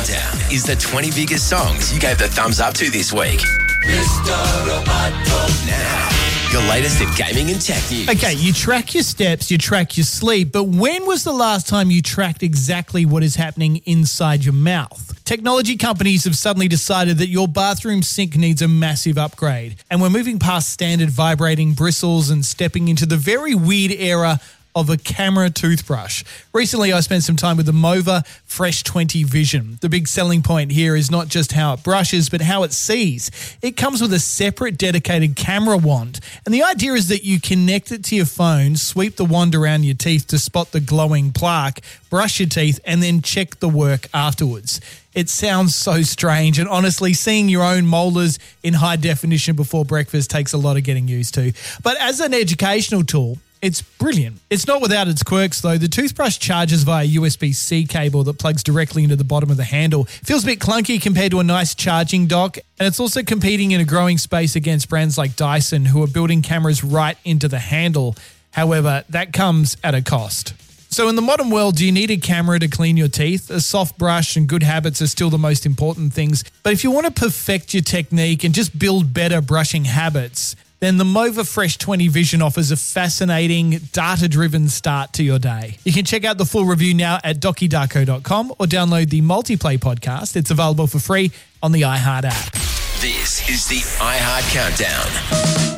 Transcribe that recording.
Countdown is the 20 biggest songs you gave the thumbs up to this week. Now, your latest in gaming and tech news. Okay, you track your steps, you track your sleep, but when was the last time you tracked exactly what is happening inside your mouth? Technology companies have suddenly decided that your bathroom sink needs a massive upgrade, and we're moving past standard vibrating bristles and stepping into the very weird era of a camera toothbrush. Recently, I spent some time with the Mova Fresh 20 Vision. The big selling point here is not just how it brushes, but how it sees. It comes with a separate dedicated camera wand. And the idea is that you connect it to your phone, sweep the wand around your teeth to spot the glowing plaque, brush your teeth, and then check the work afterwards. It sounds so strange, and honestly, seeing your own molars in high definition before breakfast takes a lot of getting used to. But as an educational tool, it's brilliant. It's not without its quirks, though. The toothbrush charges via USB-C cable that plugs directly into the bottom of the handle. Feels a bit clunky compared to a nice charging dock, and it's also competing in a growing space against brands like Dyson, who are building cameras right into the handle. However, that comes at a cost. So in the modern world, do you need a camera to clean your teeth? A soft brush and good habits are still the most important things. But if you want to perfect your technique and just build better brushing habits, then the Mova Fresh 20 Vision offers a fascinating, data-driven start to your day. You can check out the full review now at DocuDarko.com or download the Multiplay podcast. It's available for free on the iHeart app. This is the iHeart Countdown.